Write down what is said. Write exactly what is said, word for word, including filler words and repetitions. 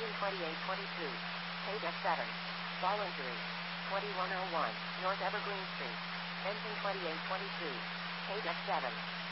Engine twenty-eight twenty-two. Page F seven. Ball injury. twenty-one oh one. North Evergreen Street. Engine twenty-eight twenty-two. Page F seven.